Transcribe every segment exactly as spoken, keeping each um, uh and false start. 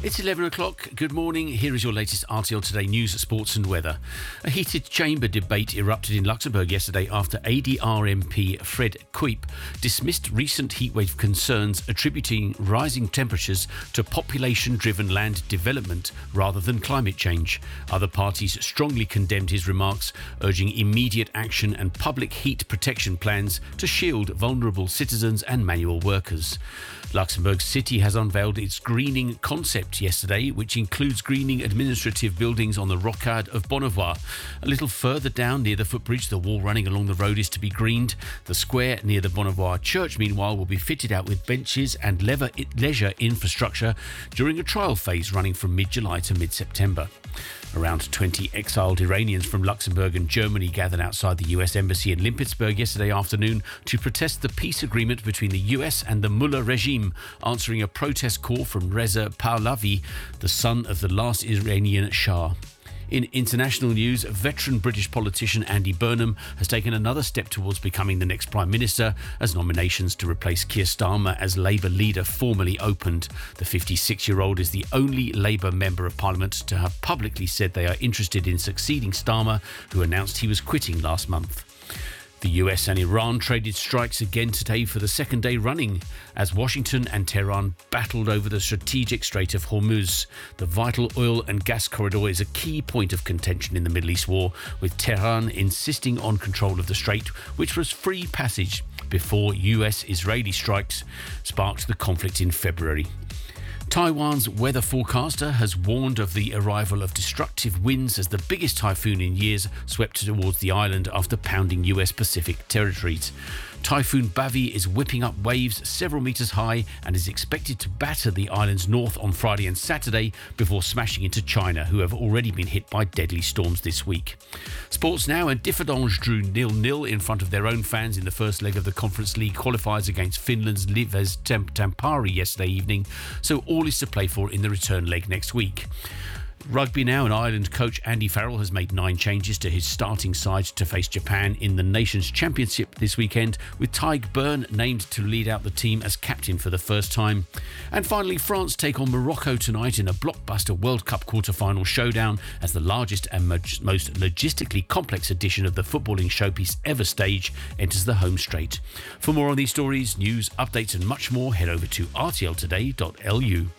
It's eleven o'clock. Good morning. Here is your latest R T L Today news, sports and weather. A heated chamber debate erupted in Luxembourg yesterday after A D R M P Fred Kuip dismissed recent heatwave concerns, attributing rising temperatures to population-driven land development rather than climate change. Other parties strongly condemned his remarks, urging immediate action and public heat protection plans to shield vulnerable citizens and manual workers. Luxembourg City has unveiled its greening concept yesterday, which includes greening administrative buildings on the Rocade of Bonnevoie. A little further down near the footbridge, the wall running along the road is to be greened. The square near the Bonnevoie Church, meanwhile, will be fitted out with benches and lever- leisure infrastructure during a trial phase running from mid-July to mid-September. Around twenty exiled Iranians from Luxembourg and Germany gathered outside the U S Embassy in Limpetsburg yesterday afternoon to protest the peace agreement between the U S and the Mullah regime, answering a protest call from Reza Pahlavi, the son of the last Iranian Shah. In international news, veteran British politician Andy Burnham has taken another step towards becoming the next Prime Minister, as nominations to replace Keir Starmer as Labour leader formally opened. The fifty-six-year-old is the only Labour Member of Parliament to have publicly said they are interested in succeeding Starmer, who announced he was quitting last month. The U S and Iran traded strikes again today for the second day running, as Washington and Tehran battled over the strategic Strait of Hormuz. The vital oil and gas corridor is a key point of contention in the Middle East war, with Tehran insisting on control of the strait, which was free passage before U S-Israeli strikes sparked the conflict in February. Taiwan's weather forecaster has warned of the arrival of destructive winds as the biggest typhoon in years swept towards the island after pounding U S Pacific territories. Typhoon Bavi is whipping up waves several metres high and is expected to batter the island's north on Friday and Saturday before smashing into China, who have already been hit by deadly storms this week. Sports now, and Differdange drew nil nil in front of their own fans in the first leg of the Conference League qualifiers against Finland's Lives Tampere yesterday evening, so all is to play for in the return leg next week. Rugby now, and Ireland coach Andy Farrell has made nine changes to his starting side to face Japan in the Nations Championship this weekend, with Tadhg Beirne named to lead out the team as captain for the first time. And finally, France take on Morocco tonight in a blockbuster World Cup quarter-final showdown as the largest and most logistically complex edition of the footballing showpiece ever stage enters the home straight. For more on these stories, news, updates and much more, head over to r t l today dot l u.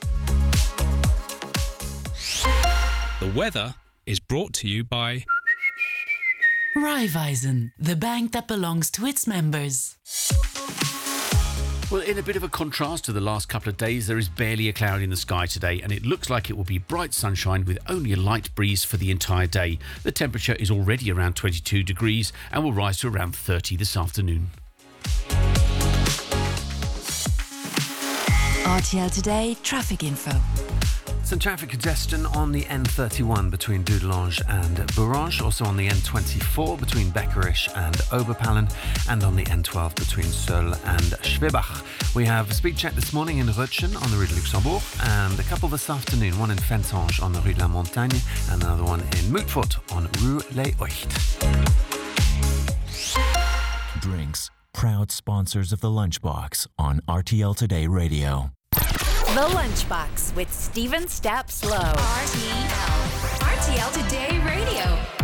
The weather is brought to you by Raiffeisen, the bank that belongs to its members. Well, in a bit of a contrast to the last couple of days, there is barely a cloud in the sky today, and it looks like it will be bright sunshine with only a light breeze for the entire day. The temperature is already around twenty-two degrees and will rise to around thirty this afternoon. R T L Today traffic info. Some traffic congestion on the N thirty-one between Dudelange and Bourrange, also on the N twenty-four between Beckerish and Oberpallen, and on the N twelve between Seul and Schwebach. We have a speed check this morning in Rutschen on the Rue de Luxembourg, and a couple this afternoon, one in Fentange on the Rue de la Montagne, and another one in Moutfort on Rue Les Oicht. Drinks, proud sponsors of the Lunchbox on R T L Today Radio. The Lunchbox with Stephen Stapp Slow. R T L. R T L Today Radio.